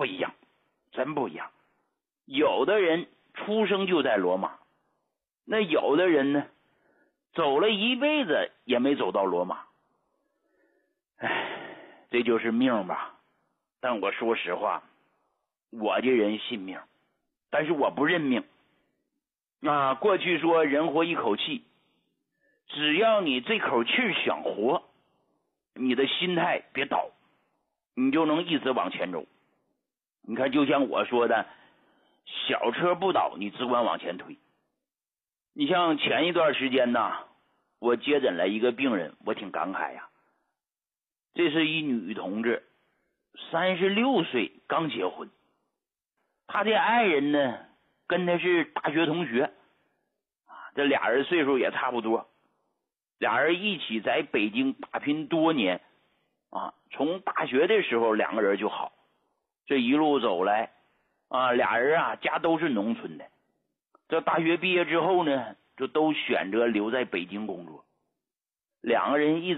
不一样，真不一样。有的人出生就在罗马，那有的人呢，走了一辈子也没走到罗马。这就是命吧。但我说实话，我这人信命，但是我不认命。过去说人活一口气，只要你这口气想活，你的心态别倒，你就能一直往前走。你看，就像我说的，小车不倒，你只管往前推。你像前一段时间呢，我接诊了一个病人，我挺感慨呀。这是一女同志，36岁刚结婚，她的爱人呢跟她是大学同学，这俩人岁数也差不多，俩人一起在北京打拼多年从大学的时候两个人就好，这一路走来俩人家都是农村的，这大学毕业之后呢，就都选择留在北京工作，两个人一直